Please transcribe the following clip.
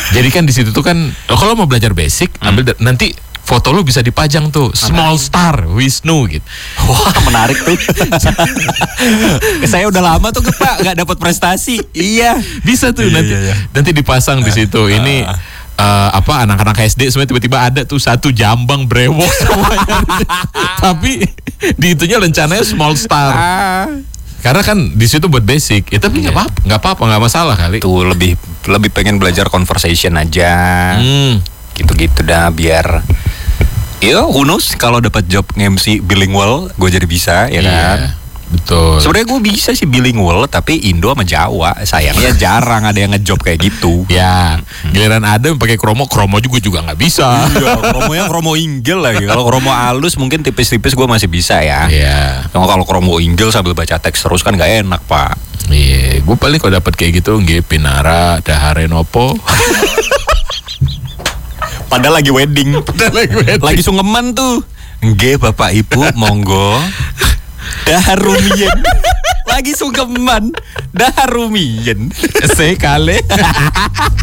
Jadi kan di situ tuh kan kalau mau belajar basic ambil nanti foto lu bisa dipajang tuh small star Wisnu gitu. Wah, menarik tuh. Saya udah lama tuh Pak nggak dapat prestasi. Iya, Bisa tuh nanti dipasang di situ. Ini anak-anak SD semuanya tiba-tiba ada tuh satu jambang brewok semuanya. Tapi di itunya rencananya small star. Karena kan di situ buat basic. Ya tapi nggak apa-apa, nggak masalah kali. Tuh lebih pengen belajar conversation aja. Gitu-gitu dah biar who knows kalau dapat job nge-MC bilingual gue jadi bisa ya kan. Betul. Sebenarnya gue bisa sih bilingual tapi Indo sama Jawa sayangnya jarang ada yang ngejob kayak gitu. Ya, giliran ada yang pakai kromo juga nggak bisa. Iya, kromonya kromo inggil lagi. Kalau kromo halus mungkin tipis-tipis gue masih bisa ya. Iya. Kalau kromo inggil sambil baca teks terus kan nggak enak Pak. Iya, gue paling kalau dapat kayak gitu nggih Pinara, Dahare Nopo. Padahal lagi wedding. Lagi sungkeman tuh. Nggih Bapak Ibu, monggo. Daharumiyen. Lagi sungkeman. Daharumiyen. Sekali.